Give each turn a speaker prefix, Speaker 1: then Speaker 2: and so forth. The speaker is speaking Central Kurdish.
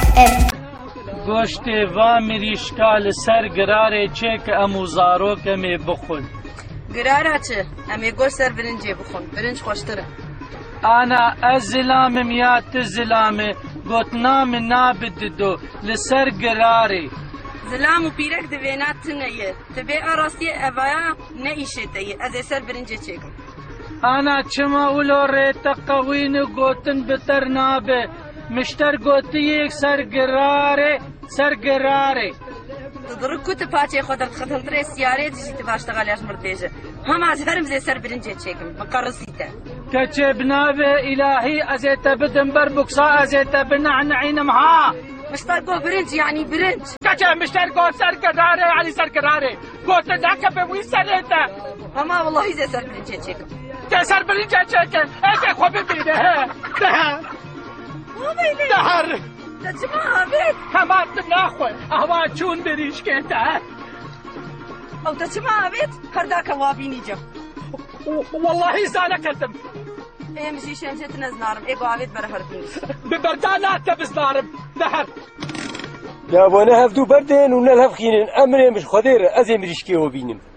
Speaker 1: گۆشتێ وا مریشکا لەسەر گرارێ چێ کە ئەموو زارۆکەمێ بخۆن.
Speaker 2: گرارە چ؟ ئەمێ گۆشت سەر برنجێ بخۆن، برنج خۆشترە.
Speaker 1: ئانا ئەس زلامم یا ت زلامێ گوتنامە نابددۆ لەسەر گرارێ.
Speaker 2: زلام و پیرەک دەوێنات تنەیە، تبێ ئاڕاستیە ئەڤایە نەئیشێتەیە، ئەزێ سەر برنجێ چێکم.
Speaker 1: ئانا چما ولۆ ڕێتە قەوینە گوتن بتەر نابێ، مشتەر گوتیەک سەر گرارێ سەر گرارێ.
Speaker 2: تضرك كنت باتي خدر خدم تري سيارة تجي تباش تغاليش مرديجة هم عزهرم زي سر برنجة تشيكم مقرصيته
Speaker 1: كتشبنا إلهي أزيت بدن بربكسا أزيت بنعنعين مها
Speaker 2: مشتركو برنج يعني برنج
Speaker 1: كتشب مشتركو سر كراري يعني سر كراري قلت ذاك بوي سريته
Speaker 2: هما والله زي سر برنجة تشيكم
Speaker 1: سر برنجة تشيكم ايش خو ببينه دهر
Speaker 2: تجمع بيت
Speaker 1: كمان ناخوي أهوا چون بريش كيتا
Speaker 2: أو تجمع بيت هرداك وابيني جو
Speaker 1: والله زانا كذب
Speaker 2: إيه مشي شمشت نزنارم إيه قاعد برهر بنيس
Speaker 1: ببردانات تبزنارم دهر
Speaker 3: يا بنا هفدو بردين ونلهف خينين أمري مش خدير أزي مريشكي وبينم